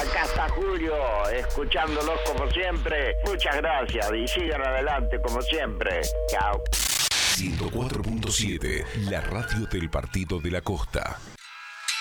Acá está Julio, escuchándolos como siempre. Muchas gracias y sigan adelante como siempre. Chao. 104.7, la radio del Partido de la Costa.